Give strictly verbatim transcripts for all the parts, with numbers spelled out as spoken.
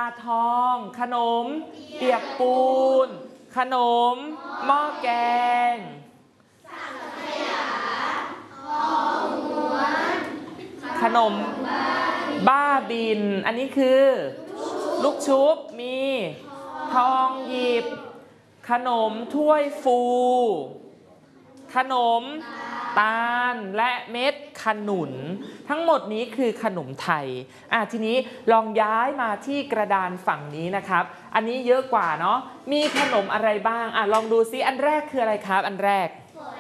ทองขนมเปียกปูนขนมหม้อแกงขนมบ้าบินอันนี้คือลูกชุบมีทองหยิบขนมถ้วยฟูขนมตาลและเม็ดขนุนทั้งหมดนี้คือขนมไทยอ่ะทีนี้ลองย้ายมาที่กระดานฝั่งนี้นะครับอันนี้เยอะกว่าเนาะมีขนมอะไรบ้างอ่ะลองดูซิอันแรกคืออะไรครับอันแรก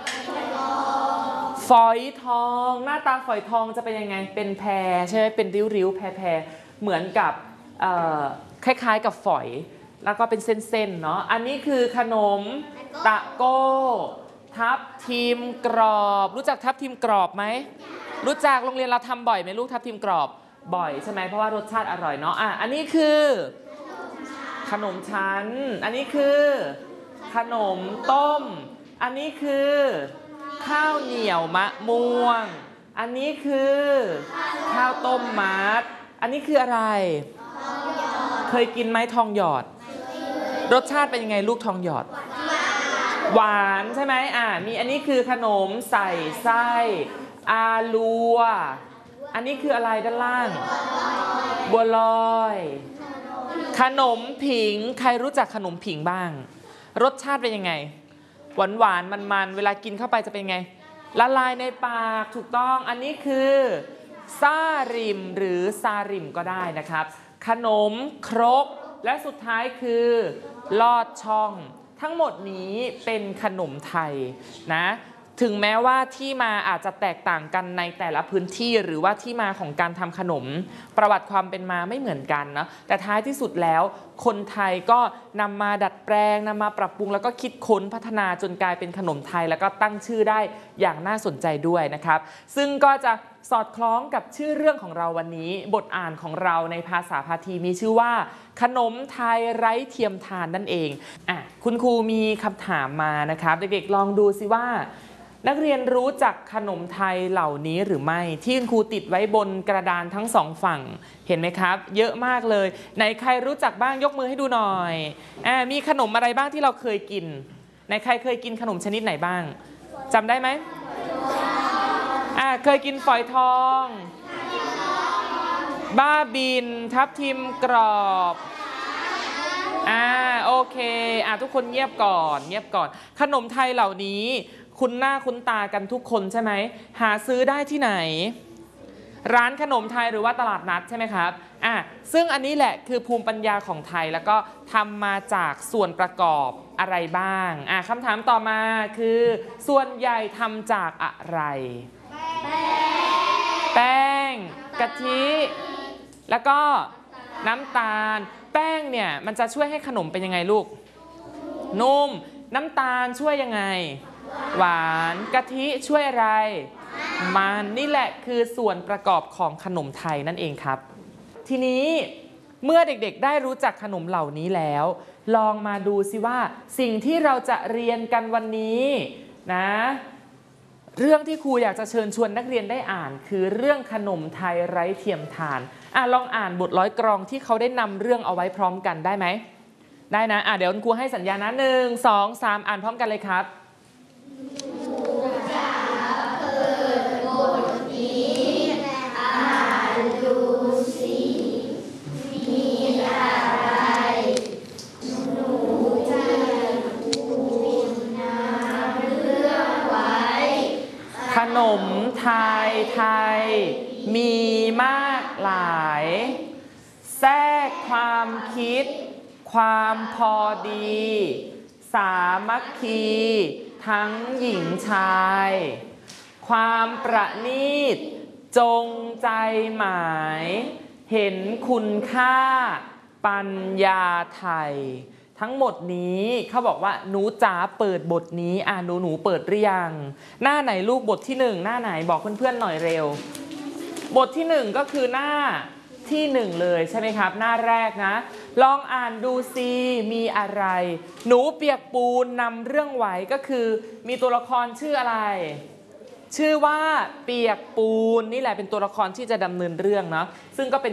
ฝอยทองหน้าตาฝอยทองจะเป็นยังไงเป็นแพรใช่ไหมเป็นริ้วๆแพรๆเหมือนกับคล้ายๆกับฝอยแล้วก็เป็นเส้นๆเนาะอันนี้คือขนมตะโก้ทับทิมกรอบรู้จักทับทิมกรอบไหมรู้จักโรงเรียนเราทำบ่อยไหมลูกทับทิมกรอบบ่อยใช่ไหมเพราะว่ารสชาติอร่อยเนาะอ่ะอันนี้คือขนมชั้นอันนี้คือขนมต้มอันนี้คือข้าวเหนียวมะม่วงอันนี้คือข้าวต้มมัดอันนี้คืออะไรเคยกินไหมทองหยอดรสชาติเป็นยังไงลูกทองหยอดหวานใช่ไหมอ่ามีอันนี้คือขนมใส่ไส้อาลัวอันนี้คืออะไรด้านล่างบัวลอยขนมผิงใครรู้จักขนมผิงบ้างรสชาติเป็นยังไงหวานหวานมันมันเวลากินเข้าไปจะเป็นไงละลายในปากถูกต้องอันนี้คือซาริมหรือซาริมก็ได้นะครับขนมครกและสุดท้ายคือลอดช่องทั้งหมดนี้เป็นขนมไทยนะถึงแม้ว่าที่มาอาจจะแตกต่างกันในแต่ละพื้นที่หรือว่าที่มาของการทำขนมประวัติความเป็นมาไม่เหมือนกันนะแต่ท้ายที่สุดแล้วคนไทยก็นำมาดัดแปลงนำมาปรับปรุงแล้วก็คิดค้นพัฒนาจนกลายเป็นขนมไทยแล้วก็ตั้งชื่อได้อย่างน่าสนใจด้วยนะครับซึ่งก็จะสอดคล้องกับชื่อเรื่องของเราวันนี้บทอ่านของเราในภาษาพาทีมีชื่อว่าขนมไทยไร้เทียมทานนั่นเองอ่ะคุณครูมีคำถามมานะครับเด็กๆลองดูสิว่านักเรียนรู้จักขนมไทยเหล่านี้หรือไม่ที่คุณครูติดไว้บนกระดานทั้งสองฝั่งเห็นไหมครับเยอะมากเลยไหนใครรู้จักบ้างยกมือให้ดูหน่อยอ่ามีขนมอะไรบ้างที่เราเคยกินไหนใครเคยกินขนมชนิดไหนบ้างจำได้ไหมอ่าเคยกินฝอยทองบ้าบินทับทิมกรอบอ่าโอเคอ่าทุกคนเงียบก่อนเงียบก่อนขนมไทยเหล่านี้คุ้นหน้าคุ้นตากันทุกคนใช่ไหมหาซื้อได้ที่ไหนร้านขนมไทยหรือว่าตลาดนัดใช่ไหมครับอ่ะซึ่งอันนี้แหละคือภูมิปัญญาของไทยแล้วก็ทำมาจากส่วนประกอบอะไรบ้างอ่ะคำถามต่อมาคือส่วนใหญ่ทำจากอะไรแป้งกะทิแล้วก็น้ำตาลแป้งเนี่ยมันจะช่วยให้ขนมเป็นยังไงลูกนุ่มน้ำตาลช่วยยังไงหวานกะทิช่วยอะไรมันนี่แหละคือส่วนประกอบของขนมไทยนั่นเองครับทีนี้เมื่อเด็กๆได้รู้จักขนมเหล่านี้แล้วลองมาดูสิว่าสิ่งที่เราจะเรียนกันวันนี้นะเรื่องที่ครูอยากจะเชิญชวนนักเรียนได้อ่านคือเรื่องขนมไทยไร้เทียมทานอ่ะลองอ่านบทร้อยกรองที่เขาได้นำเรื่องเอาไว้พร้อมกันได้ไหมได้นะอ่ะเดี๋ยวครูให้สัญญาณนะหนึ่งสองสามอ่านพร้อมกันเลยครับขนมไทยไทยมีมากหลายแทรกความคิดความพอดีสามัคคีทั้งหญิงชายความประณีตจงใจหมายเห็นคุณค่าปัญญาไทยทั้งหมดนี้เขาบอกว่าหนูจ๋าเปิดบทนี้อ่ะหนูหนูเปิดหรือยังหน้าไหนลูกบทที่หนึ่งหน้าไหนบอกเพื่อนๆหน่อยเร็วบทที่หนึ่งก็คือหน้าที่หนึ่งเลยใช่ไหมครับหน้าแรกนะลองอ่านดูซิมีอะไรหนูเปียกปูนนำเรื่องไว้ก็คือมีตัวละครชื่ออะไรชื่อว่าเปียกปูนนี่แหละเป็นตัวละครที่จะดำเนินเรื่องเนาะซึ่งก็เป็น